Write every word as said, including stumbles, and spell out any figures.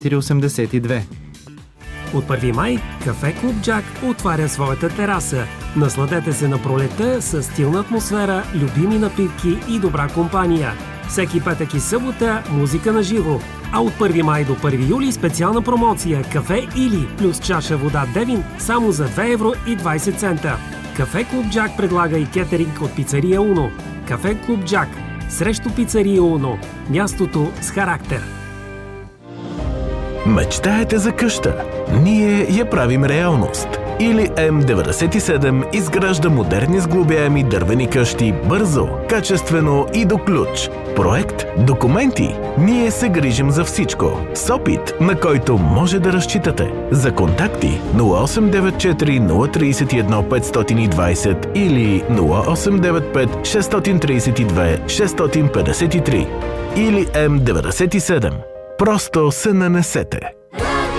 осемдесет и две. От първи май Кафе Клуб Джак отваря своята тераса. Насладете се на пролета с стилна атмосфера, любими напитки и добра компания. Всеки петък и събота музика на живо. А от първи май до първи юли специална промоция кафе или плюс чаша вода Девин само за две евро и двайсет цента. Кафе Клуб Джак предлага и кетеринг от пицария Уно. Кафе Клуб Джак срещу пицария Уно. Мястото с характер. Мечтаете за къща? Ние я правим реалност. Или М деветдесет и седем изгражда модерни сглобяеми дървени къщи бързо, качествено и до ключ. Проект, документи. Ние се грижим за всичко. С опит, на който може да разчитате. За контакти нула осем девет четири нула три едно пет два зero или нула осем девет пет шест три две шест пет три или М деветдесет и седем. Просто се нанесете.